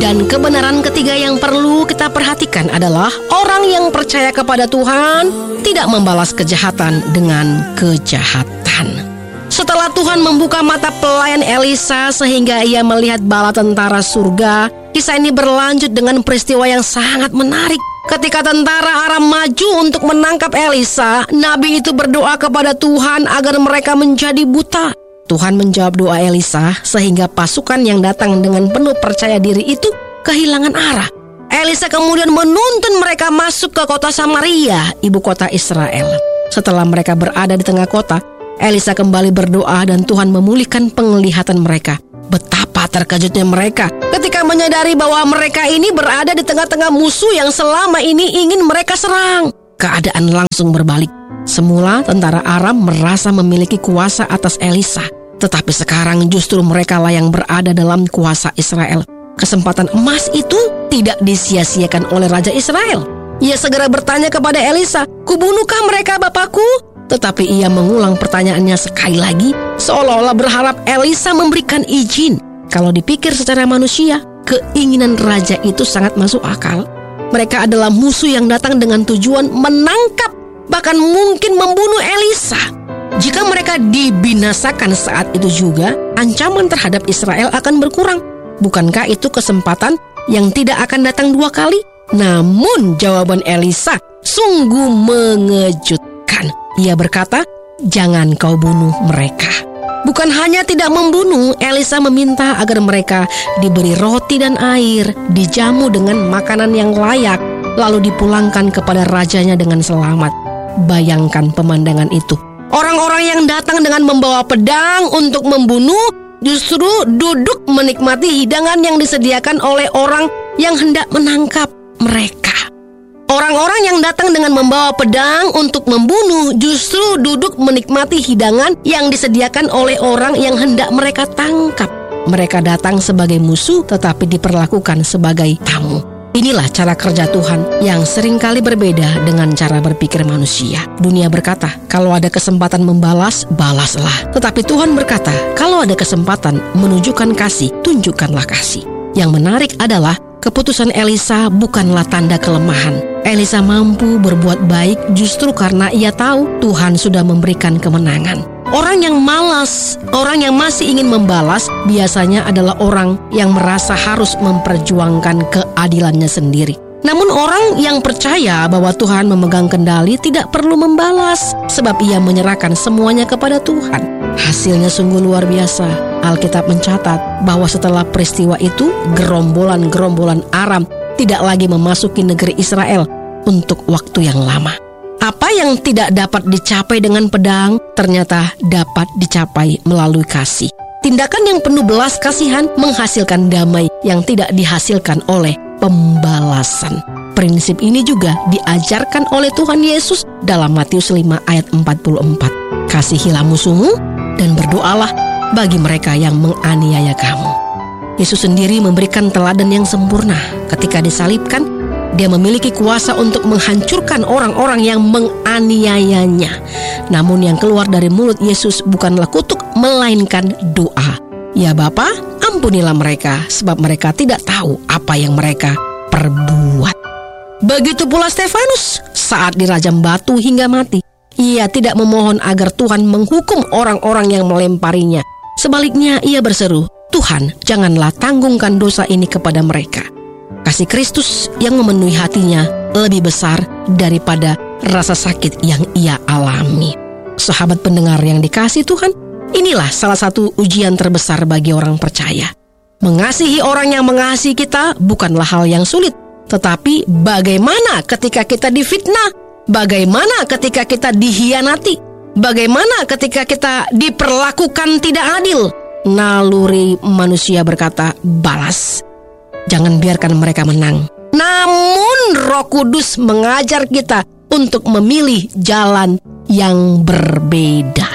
Dan kebenaran ketiga yang perlu kita perhatikan adalah orang yang percaya kepada Tuhan tidak membalas kejahatan dengan kejahatan. Setelah Tuhan membuka mata pelayan Elisa sehingga ia melihat bala tentara surga, kisah ini berlanjut dengan peristiwa yang sangat menarik. Ketika tentara Aram maju untuk menangkap Elisa, nabi itu berdoa kepada Tuhan agar mereka menjadi buta. Tuhan menjawab doa Elisa sehingga pasukan yang datang dengan penuh percaya diri itu kehilangan arah. Elisa kemudian menuntun mereka masuk ke kota Samaria, ibu kota Israel. Setelah mereka berada di tengah kota, Elisa kembali berdoa dan Tuhan memulihkan penglihatan mereka. Betapa terkejutnya mereka ketika menyadari bahwa mereka ini berada di tengah-tengah musuh yang selama ini ingin mereka serang. Keadaan langsung berbalik. Semula tentara Aram merasa memiliki kuasa atas Elisa, tetapi sekarang justru mereka lah yang berada dalam kuasa Israel. Kesempatan emas itu tidak disia-siakan oleh Raja Israel. Ia segera bertanya kepada Elisa, "Kubunuhkah mereka, Bapakku?" Tetapi ia mengulang pertanyaannya sekali lagi, seolah-olah berharap Elisa memberikan izin. Kalau dipikir secara manusia, keinginan raja itu sangat masuk akal. Mereka adalah musuh yang datang dengan tujuan menangkap, bahkan mungkin membunuh Elisa. Jika mereka dibinasakan saat itu juga, ancaman terhadap Israel akan berkurang. Bukankah itu kesempatan yang tidak akan datang dua kali? Namun jawaban Elisa sungguh mengejutkan. Ia berkata, "Jangan kau bunuh mereka." Bukan hanya tidak membunuh, Elisa meminta agar mereka diberi roti dan air, dijamu dengan makanan yang layak, lalu dipulangkan kepada rajanya dengan selamat. Bayangkan pemandangan itu. Orang-orang yang datang dengan membawa pedang untuk membunuh justru duduk menikmati hidangan yang disediakan oleh orang yang hendak menangkap mereka. Orang-orang yang datang dengan membawa pedang untuk membunuh justru duduk menikmati hidangan yang disediakan oleh orang yang hendak mereka tangkap. Mereka datang sebagai musuh tetapi diperlakukan sebagai tamu. Inilah cara kerja Tuhan yang seringkali berbeda dengan cara berpikir manusia. Dunia berkata, kalau ada kesempatan membalas, balaslah. Tetapi Tuhan berkata, kalau ada kesempatan menunjukkan kasih, tunjukkanlah kasih. Yang menarik adalah keputusan Elisa bukanlah tanda kelemahan. Elisa mampu berbuat baik justru karena ia tahu Tuhan sudah memberikan kemenangan. Orang yang malas, orang yang masih ingin membalas, biasanya adalah orang yang merasa harus memperjuangkan keadilannya sendiri. Namun orang yang percaya bahwa Tuhan memegang kendali tidak perlu membalas, sebab ia menyerahkan semuanya kepada Tuhan. Hasilnya sungguh luar biasa. Alkitab mencatat bahwa setelah peristiwa itu, gerombolan-gerombolan Aram tidak lagi memasuki negeri Israel untuk waktu yang lama. Apa yang tidak dapat dicapai dengan pedang, ternyata dapat dicapai melalui kasih. Tindakan yang penuh belas kasihan menghasilkan damai yang tidak dihasilkan oleh pembalasan. Prinsip ini juga diajarkan oleh Tuhan Yesus dalam Matius 5 ayat 44. Kasihilah musuhmu dan berdoalah bagi mereka yang menganiaya kamu. Yesus sendiri memberikan teladan yang sempurna. Ketika disalibkan, Dia memiliki kuasa untuk menghancurkan orang-orang yang menganiayanya. Namun yang keluar dari mulut Yesus bukanlah kutuk, melainkan doa. Ya Bapa, ampunilah mereka, sebab mereka tidak tahu apa yang mereka perbuat. Begitu pula Stefanus saat dirajam batu hingga mati. Ia tidak memohon agar Tuhan menghukum orang-orang yang melemparinya. Sebaliknya ia berseru, Tuhan, janganlah tanggungkan dosa ini kepada mereka. Kasih Kristus yang memenuhi hatinya lebih besar daripada rasa sakit yang ia alami. Sahabat pendengar yang dikasihi Tuhan, inilah salah satu ujian terbesar bagi orang percaya. Mengasihi orang yang mengasihi kita bukanlah hal yang sulit. Tetapi bagaimana ketika kita difitnah? Bagaimana ketika kita dihianati? Bagaimana ketika kita diperlakukan tidak adil? Naluri manusia berkata, balas. Jangan biarkan mereka menang. Namun Roh Kudus mengajar kita untuk memilih jalan yang berbeda.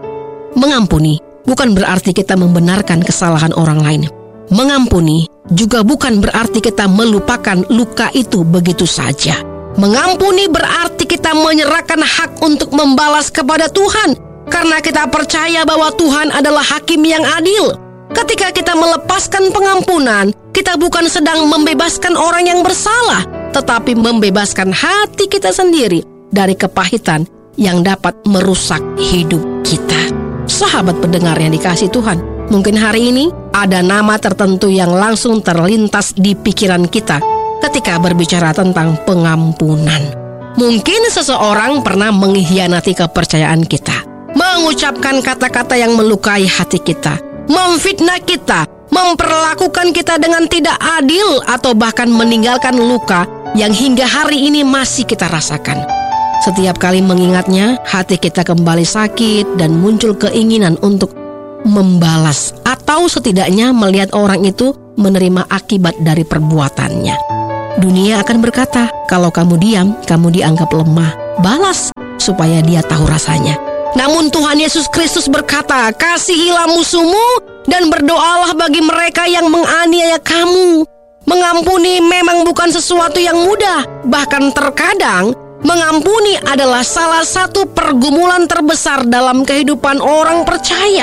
Mengampuni bukan berarti kita membenarkan kesalahan orang lain. Mengampuni juga bukan berarti kita melupakan luka itu begitu saja. Mengampuni berarti kita menyerahkan hak untuk membalas kepada Tuhan, karena kita percaya bahwa Tuhan adalah hakim yang adil. Ketika kita melepaskan pengampunan, kita bukan sedang membebaskan orang yang bersalah, tetapi membebaskan hati kita sendiri dari kepahitan yang dapat merusak hidup kita. Sahabat pendengar yang dikasihi Tuhan, mungkin hari ini ada nama tertentu yang langsung terlintas di pikiran kita ketika berbicara tentang pengampunan. Mungkin seseorang pernah mengkhianati kepercayaan kita, mengucapkan kata-kata yang melukai hati kita, memfitnah kita, memperlakukan kita dengan tidak adil, atau bahkan meninggalkan luka yang hingga hari ini masih kita rasakan. Setiap kali mengingatnya, hati kita kembali sakit dan muncul keinginan untuk membalas atau setidaknya melihat orang itu menerima akibat dari perbuatannya. Dunia akan berkata, kalau kamu diam, kamu dianggap lemah. Balas supaya dia tahu rasanya. Namun Tuhan Yesus Kristus berkata, kasihilah musuhmu dan berdoalah bagi mereka yang menganiaya kamu. Mengampuni memang bukan sesuatu yang mudah. Bahkan terkadang mengampuni adalah salah satu pergumulan terbesar dalam kehidupan orang percaya.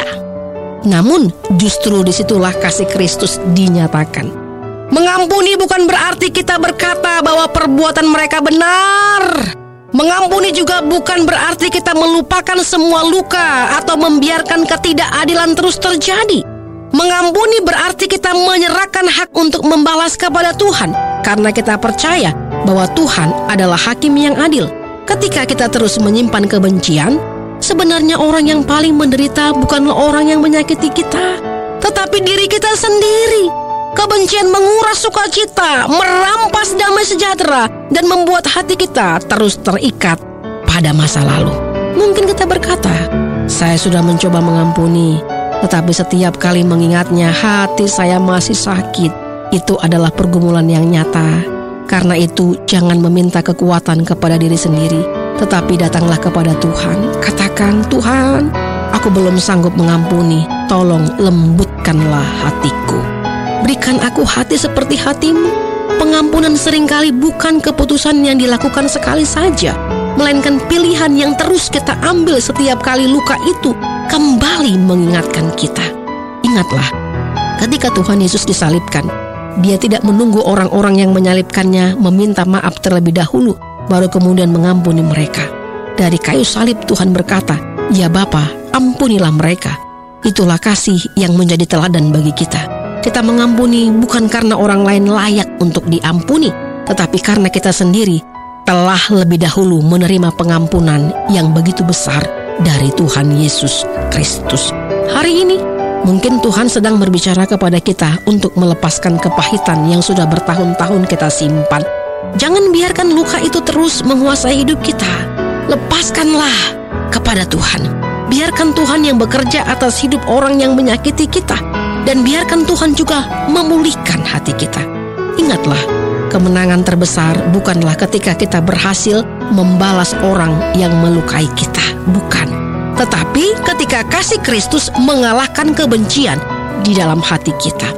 Namun justru disitulah kasih Kristus dinyatakan. Mengampuni bukan berarti kita berkata bahwa perbuatan mereka benar. Mengampuni juga bukan berarti kita melupakan semua luka atau membiarkan ketidakadilan terus terjadi. Mengampuni berarti kita menyerahkan hak untuk membalas kepada Tuhan, karena kita percaya bahwa Tuhan adalah hakim yang adil. Ketika kita terus menyimpan kebencian, sebenarnya orang yang paling menderita bukanlah orang yang menyakiti kita, tetapi diri kita sendiri. Kebencian menguras sukacita, merampas damai sejahtera, dan membuat hati kita terus terikat pada masa lalu. Mungkin kita berkata, saya sudah mencoba mengampuni, tetapi setiap kali mengingatnya hati saya masih sakit. Itu adalah pergumulan yang nyata. Karena itu jangan meminta kekuatan kepada diri sendiri, tetapi datanglah kepada Tuhan. Katakan, Tuhan, aku belum sanggup mengampuni, tolong lembutkanlah hatiku. Berikan aku hati seperti hatimu. Pengampunan seringkali bukan keputusan yang dilakukan sekali saja, melainkan pilihan yang terus kita ambil setiap kali luka itu kembali mengingatkan kita. Ingatlah, ketika Tuhan Yesus disalibkan, Dia tidak menunggu orang-orang yang menyalibkannya meminta maaf terlebih dahulu, baru kemudian mengampuni mereka. Dari kayu salib Tuhan berkata, ya Bapa, ampunilah mereka. Itulah kasih yang menjadi teladan bagi kita. Kita mengampuni bukan karena orang lain layak untuk diampuni, tetapi karena kita sendiri telah lebih dahulu menerima pengampunan yang begitu besar dari Tuhan Yesus Kristus. Hari ini mungkin Tuhan sedang berbicara kepada kita untuk melepaskan kepahitan yang sudah bertahun-tahun kita simpan. Jangan biarkan luka itu terus menguasai hidup kita. Lepaskanlah kepada Tuhan. Biarkan Tuhan yang bekerja atas hidup orang yang menyakiti kita, dan biarkan Tuhan juga memulihkan hati kita. Ingatlah, kemenangan terbesar bukanlah ketika kita berhasil membalas orang yang melukai kita. Bukan. Tetapi ketika kasih Kristus mengalahkan kebencian di dalam hati kita.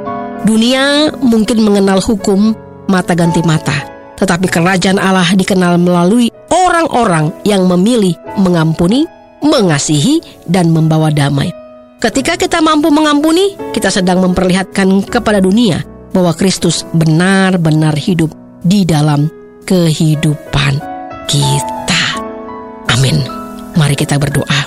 Dunia mungkin mengenal hukum mata ganti mata, tetapi kerajaan Allah dikenal melalui orang-orang yang memilih mengampuni, mengasihi, dan membawa damai. Ketika kita mampu mengampuni, kita sedang memperlihatkan kepada dunia bahwa Kristus benar-benar hidup di dalam kehidupan kita. Amin. Mari kita berdoa.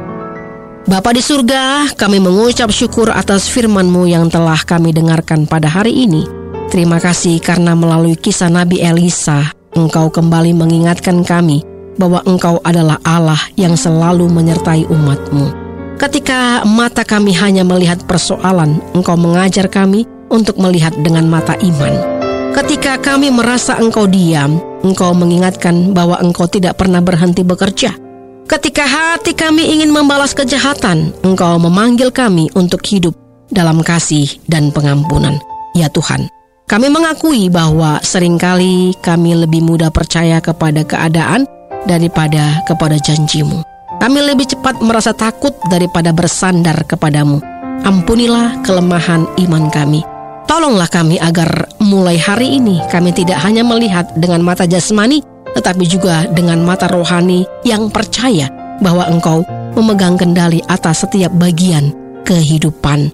Bapa di surga, kami mengucap syukur atas firman-Mu yang telah kami dengarkan pada hari ini. Terima kasih karena melalui kisah Nabi Elisa, Engkau kembali mengingatkan kami bahwa Engkau adalah Allah yang selalu menyertai umat-Mu. Ketika mata kami hanya melihat persoalan, Engkau mengajar kami untuk melihat dengan mata iman. Ketika kami merasa Engkau diam, Engkau mengingatkan bahwa Engkau tidak pernah berhenti bekerja. Ketika hati kami ingin membalas kejahatan, Engkau memanggil kami untuk hidup dalam kasih dan pengampunan. Ya Tuhan, kami mengakui bahwa seringkali kami lebih mudah percaya kepada keadaan daripada kepada janji-Mu. Kami lebih cepat merasa takut daripada bersandar kepadamu. Ampunilah kelemahan iman kami. Tolonglah kami agar mulai hari ini kami tidak hanya melihat dengan mata jasmani, tetapi juga dengan mata rohani yang percaya bahwa Engkau memegang kendali atas setiap bagian kehidupan kami.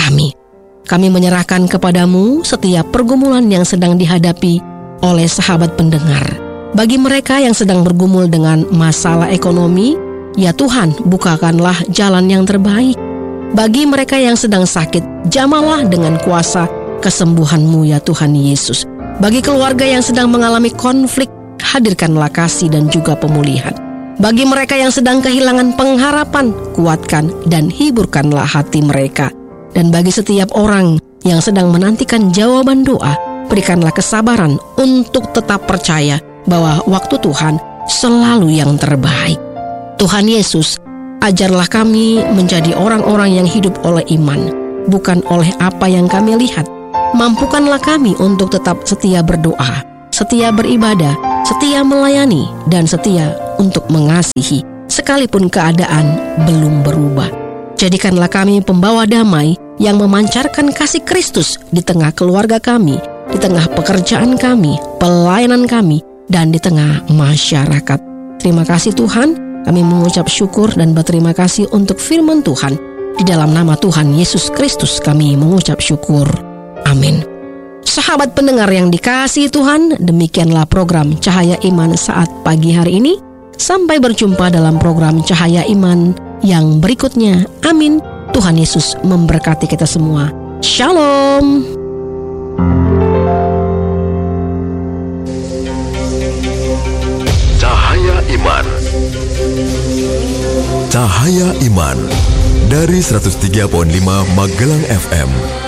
kami. Kami menyerahkan kepadamu setiap pergumulan yang sedang dihadapi oleh sahabat pendengar. Bagi mereka yang sedang bergumul dengan masalah ekonomi, ya Tuhan, bukakanlah jalan yang terbaik. Bagi mereka yang sedang sakit, jamahlah dengan kuasa kesembuhan-Mu ya Tuhan Yesus. Bagi keluarga yang sedang mengalami konflik, hadirkanlah kasih dan juga pemulihan. Bagi mereka yang sedang kehilangan pengharapan, kuatkan dan hiburkanlah hati mereka. Dan bagi setiap orang yang sedang menantikan jawaban doa, berikanlah kesabaran untuk tetap percaya bahwa waktu Tuhan selalu yang terbaik. Tuhan Yesus, ajarlah kami menjadi orang-orang yang hidup oleh iman, bukan oleh apa yang kami lihat. Mampukanlah kami untuk tetap setia berdoa, setia beribadah, setia melayani, dan setia untuk mengasihi, sekalipun keadaan belum berubah. Jadikanlah kami pembawa damai yang memancarkan kasih Kristus di tengah keluarga kami, di tengah pekerjaan kami, pelayanan kami, dan di tengah masyarakat. Terima kasih Tuhan, kami mengucap syukur dan berterima kasih untuk firman Tuhan. Di dalam nama Tuhan Yesus Kristus kami mengucap syukur. Amin. Sahabat pendengar yang dikasihi Tuhan, demikianlah program Cahaya Iman saat pagi hari ini. Sampai berjumpa dalam program Cahaya Iman yang berikutnya. Amin. Tuhan Yesus memberkati kita semua. Shalom. Cahaya Iman. Cahaya Iman dari 103.5 Magelang FM.